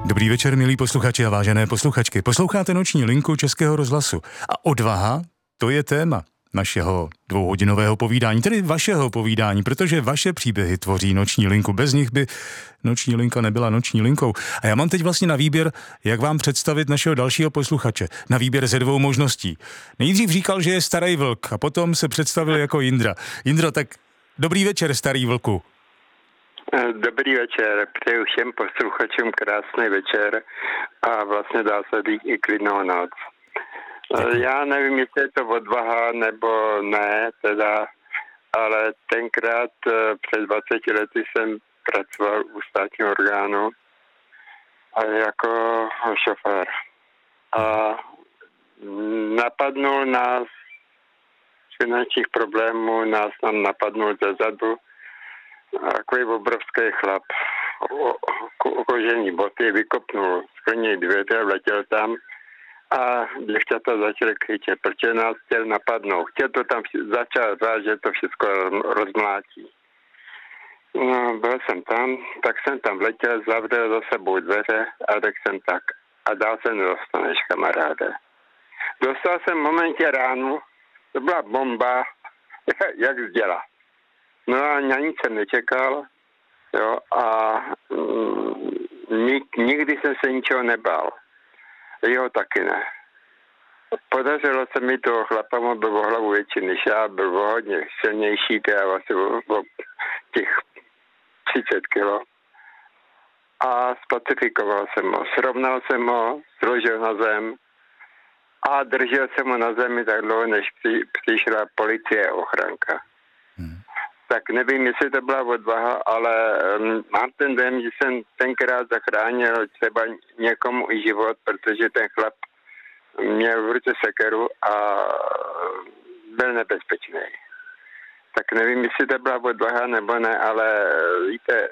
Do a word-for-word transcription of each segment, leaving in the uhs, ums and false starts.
Dobrý večer, milí posluchači a vážené posluchačky. Posloucháte Noční linku Českého rozhlasu. A odvaha, to je téma našeho dvouhodinového povídání, tedy vašeho povídání, protože vaše příběhy tvoří Noční linku. Bez nich by Noční linka nebyla Noční linkou. A já mám teď vlastně na výběr, jak vám představit našeho dalšího posluchače. Na výběr ze dvou možností. Nejdřív říkal, že je starý vlk a potom se představil jako Jindra. Jindro, tak dobrý večer, starý vlku. Dobrý večer, přeju všem posluchačům krásný večer a vlastně dá se říct i klidnou noc. Děkuji. Já nevím, jestli je to odvaha nebo ne, teda, ale tenkrát před dvaceti lety jsem pracoval u státního orgánu a jako šofér. A napadnul nás z finančních problémů, nás tam napadnul zezadu takový obrovský chlap, kožený boty, vykopnul skleněný dveře, vletěl tam a děvčata začaly křičet, protože nás chtěl napadnout. Chtěl to tam začal řát, že to všechno rozmlátí. No, byl jsem tam, tak jsem tam vletěl, zavřel za sebou dveře a řekl jsem tak. A dál se nedostaneš, kamaráde. Dostal jsem v momentě ránu, to byla bomba, jak z děla. No a na nic jsem nečekal, jo, a mm, nik, nikdy jsem se ničeho nebál. Jeho taky ne. Podařilo se mi toho chlapa, on byl o hlavu větší než já, byl o hodně silnější, teda asi o, o těch třicet kilo. A spacifikoval jsem ho, srovnal jsem ho, složil na zem a držel jsem ho na zemi tak dlouho, než při, přišla policie a ochranka. Hmm. Tak nevím, jestli to byla odvaha, ale um, mám ten dojem, že jsem tenkrát zachránil třeba někomu i život, protože ten chlap měl v ruce sekeru a byl nebezpečný. Tak nevím, jestli to byla odvaha nebo ne, ale víte,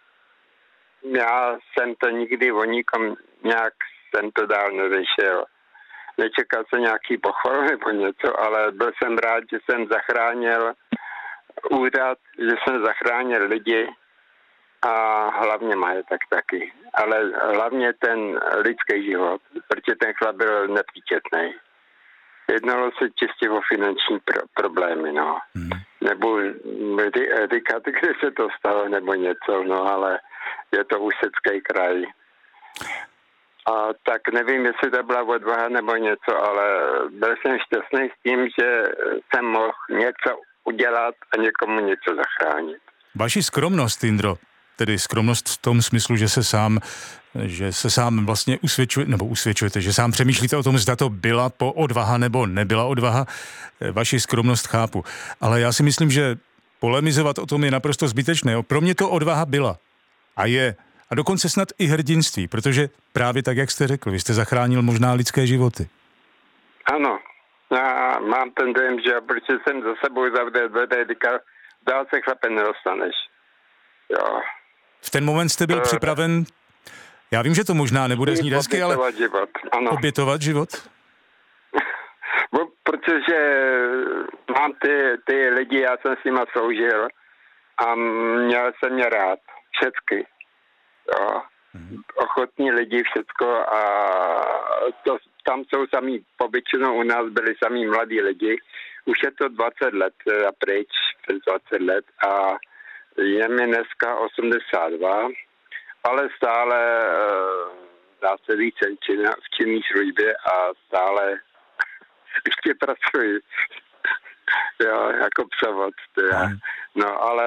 já jsem to nikdy o nikom nějak jsem to dál neřešil. Nečekal jsem nějaký pochval nebo něco, ale byl jsem rád, že jsem zachránil úřad, že jsem zachránil lidi a hlavně majetek taky. Ale hlavně ten lidský život, protože ten chlap byl nepříčetný. Jednalo se čistě o finanční pro- problémy, no. Hmm. Nebo říkat, kde se to stalo, nebo něco, no, ale je to Ústecký kraj. A tak nevím, jestli to byla odvaha nebo něco, ale byl jsem šťastný s tím, že jsem mohl něco udělat a někomu něco zachránit. Vaši skromnost, Jindro, tedy skromnost v tom smyslu, že se sám, že se sám vlastně usvědčuje, nebo usvědčujete, že sám přemýšlíte o tom, zda to byla po odvaha nebo nebyla odvaha, vaši skromnost chápu. Ale já si myslím, že polemizovat o tom je naprosto zbytečné. Pro mě to odvaha byla a je. A dokonce snad i hrdinství, protože právě tak, jak jste řekl, vy jste zachránil možná lidské životy. Ano. Já mám ten dojem, že protože jsem za sebou zavřel dveře, říkal, dál se chlape nedostaneš. Jo. V ten moment jste byl uh, připraven, já vím, že to možná nebude znít hezky, ale obětovat život. Ano. Obětovat život? Bo, protože mám ty, ty lidi, já jsem s nima sloužil a měl jsem je rád. Všecky. Jo. Hmm. Ochotní lidi, všecko a to tam jsou samý, povětšinou u nás byli samý mladí lidi. Už je to dvacet let a pryč, přes dvacet let a je mi dneska osmdesát dva, ale stále dá se říct v činné službě a stále ještě pracuji. Jo, jako převod. No ale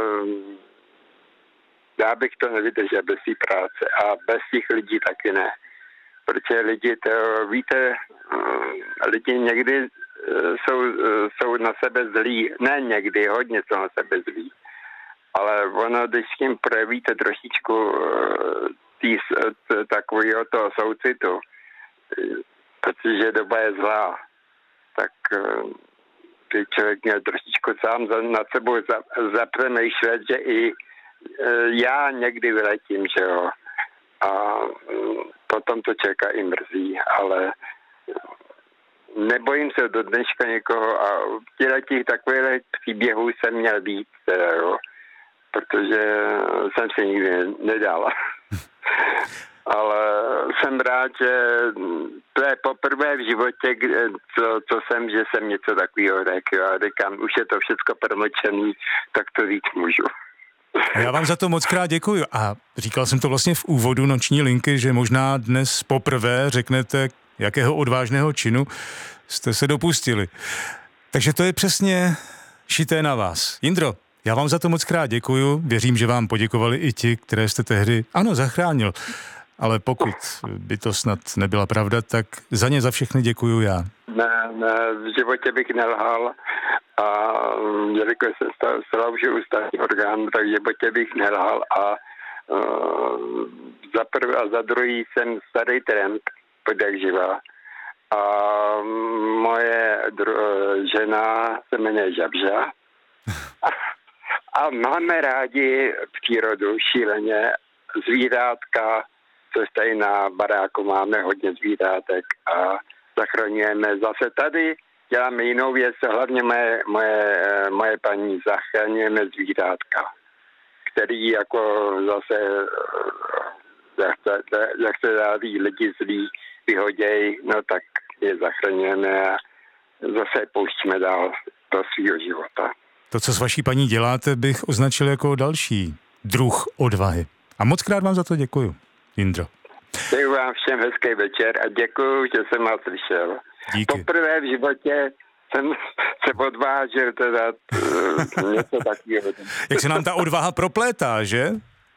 já bych to nevydržel bez té práce a bez těch lidí taky ne. Protože lidi, to, víte, lidi někdy jsou, jsou na sebe zlí. Ne někdy, hodně jsou na sebe zlí. Ale ono, když s tím projevíte trošičku tý, takového toho soucitu, protože doba je zlá, tak by člověk měl trošičku sám nad sebou zapřemýšlet, že i já někdy vyletím, že jo. A potom to čeká i mrzí, ale nebojím se do dneška někoho a v těch takových příběhů jsem měl být, teda, jo, protože jsem si nikdy nedal. ale jsem rád, že to je poprvé v životě, co, co jsem, že jsem něco takového řekl. A říkám, už je to všechno promlčený, tak to víc můžu. A já vám za to moc krát děkuju. A říkal jsem to vlastně v úvodu noční linky, že možná dnes poprvé řeknete, jakého odvážného činu jste se dopustili. Takže to je přesně šité na vás. Jindro, já vám za to moc krát děkuju. Věřím, že vám poděkovali i ti, které jste tehdy, ano, zachránil. Ale pokud by to snad nebyla pravda, tak za ně za všechny děkuju já. Ne, ne, v životě bych nelhal a jelikož jsem sloužil u státního orgánu, tak v životě bych nelhal a uh, za prvé a za druhý jsem starý trend, podjak živá. A moje dru- žena se jmenuje Žabža a, a máme rádi přírodu šíleně, zvířátka, což tady na baráku máme hodně zvířátek a zachraňujeme zase tady, děláme jinou věc, hlavně moje, moje, moje paní zachraňujeme zvířátka, který jako zase, jak se, jak se dáví lidi zlí, vyhoděj, no tak je zachraňujeme a zase pouštíme dál do svého života. To, co s vaší paní děláte, bych označil jako další druh odvahy. A moc krát vám za to děkuju, Jindro. Děkuji vám všem hezký večer a děkuji, že jsem vás slyšel. Díky. Poprvé v životě jsem se odvážil teda uh, něco takového. Jak se nám ta odvaha proplétá, že?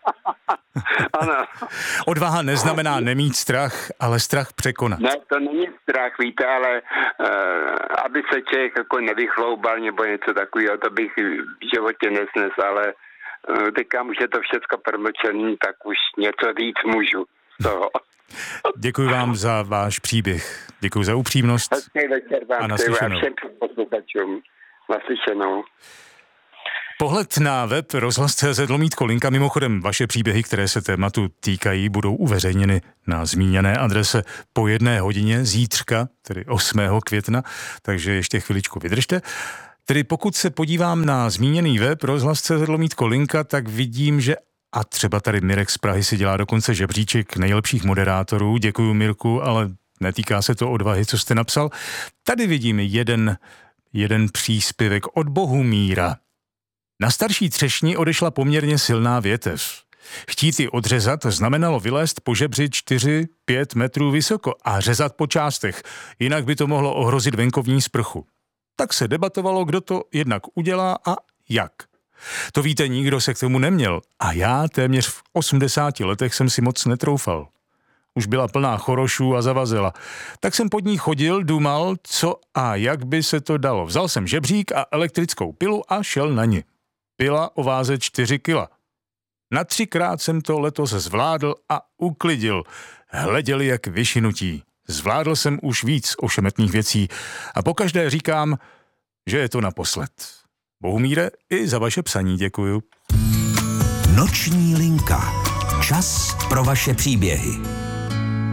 Ano. Odvaha neznamená nemít strach, ale strach překonat. Ne, to není strach, víte, ale uh, aby se člověk jako nevychloubal nebo něco takového, to bych v životě nesnes, ale uh, teďka už je to všechno promlčený, tak už něco víc můžu z toho. Děkuji vám za váš příběh. Děkuji za upřímnost. Hezký večer vám a naslyšenou. Všem posluchačům. Naslyšenou. Pohled na web rozhlas tečka cé zet lomítko linka. Mimochodem, vaše příběhy, které se tématu týkají, budou uveřejněny na zmíněné adrese po jedné hodině zítřka, tedy osmého května, takže ještě chviličku vydržte. Tedy pokud se podívám na zmíněný web rozhlas tečka cé zet lomítko linka, tak vidím, že a třeba tady Mirek z Prahy si dělá dokonce žebříček nejlepších moderátorů. Děkuju, Mirku, ale netýká se to odvahy, co jste napsal. Tady vidím jeden, jeden příspěvek od Bohumíra. Na starší třešni odešla poměrně silná větev. Chtít ji odřezat znamenalo vylézt po žebři čtyři pět metrů vysoko a řezat po částech, jinak by to mohlo ohrozit venkovní sprchu. Tak se debatovalo, kdo to jednak udělá a jak. To víte, nikdo se k tomu neměl a já téměř v osmdesáti letech jsem si moc netroufal. Už byla plná chorošů a zavazela. Tak jsem pod ní chodil, dumal, co a jak by se to dalo. Vzal jsem žebřík a elektrickou pilu a šel na ni. Pila o váze čtyři kila. Na třikrát jsem to letos zvládl a uklidil. Hleděli jak vyšinutí. Zvládl jsem už víc ošemetných věcí a pokaždé říkám, že je to naposled. Bohumíre, i za vaše psaní děkuju. Noční linka. Čas pro vaše příběhy.